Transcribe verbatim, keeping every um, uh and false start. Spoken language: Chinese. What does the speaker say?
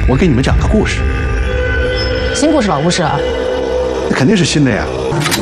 我给你们讲个故事。 新故事老故事啊？ 那肯定是新的呀。